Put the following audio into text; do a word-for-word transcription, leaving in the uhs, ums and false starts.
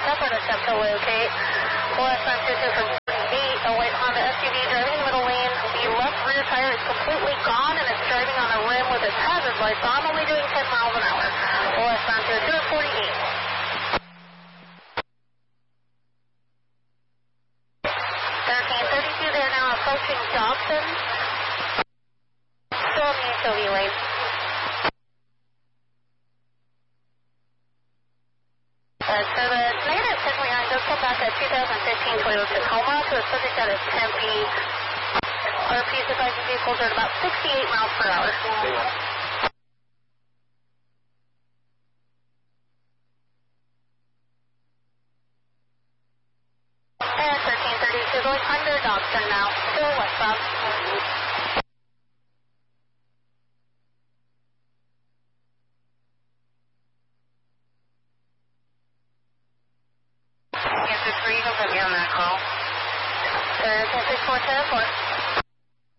Pepper to step to locate. Westbound two two from eight, a white Honda S U V driving in the middle lane. The left rear tire is completely gone and it's driving on the rim with its hazard lights on, only doing ten miles an hour. Westbound two two forty-eight. thirteen thirty-two there now approaching Dobson. Still in the H O V lane. Uh, so the negative ten point nine does come back at two thousand fifteen Toyota Tacoma, so it's subject out of Tempe. R P supplies vehicles are at about sixty-eight miles per hour. And thirteen thirty-two going under Dobson now, still westbound. Answer three, don't put me on that call. There's six four seven four.